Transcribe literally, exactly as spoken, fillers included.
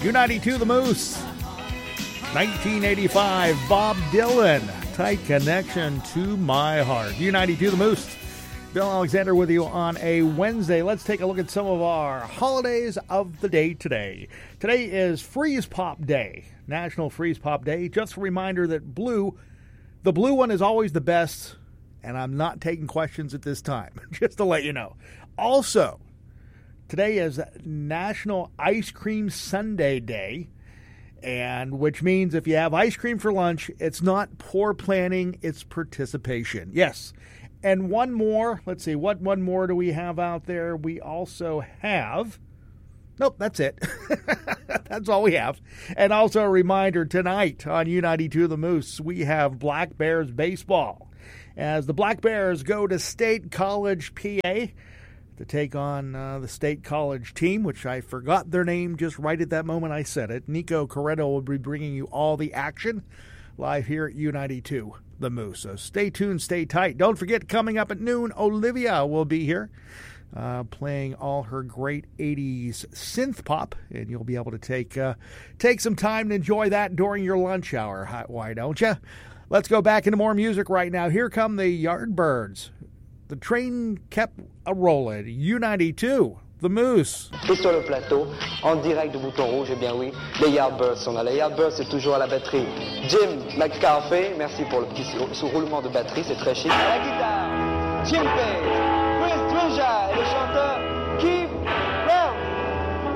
U ninety-two The Moose. nineteen eighty-five, Bob Dylan. Tight Connection to My Heart. U ninety-two The Moose. Bill Alexander with you on a Wednesday. Let's take a look at some of our holidays of the day today. Today is Freeze Pop Day. National Freeze Pop Day. Just a reminder that blue, the blue one is always the best, and I'm not taking questions at this time, just to let you know. Also, today is National Ice Cream Sundae Day, and which means if you have ice cream for lunch, it's not poor planning, it's participation. Yes. And one more, let's see, what one more do we have out there? We also have, nope, that's it. That's all we have. And also a reminder, tonight on U ninety-two The Moose, we have Black Bears baseball, as the Black Bears go to State College, P A, to take on uh, the State College team, which I forgot their name just right at that moment I said it. Nico Corretto will be bringing you all the action live here at U ninety-two The Moose. So stay tuned, stay tight. Don't forget, coming up at noon, Olivia will be here uh, playing all her great eighties synth pop, and you'll be able to take uh, take some time to enjoy that during your lunch hour. Why don't you? Let's go back into more music right now. Here come the Yardbirds. The train kept a-rolling. U ninety-two The Moose. Et sur le plateau, en direct de Bouton Rouge, eh bien oui, les Yardbirds sont là. Les Yardbirds, c'est toujours à la batterie. Jim McCarthy, merci pour le petit sous-roulement de batterie, c'est très chic. À la guitare, Jim Page, Chris Trisha et le chanteur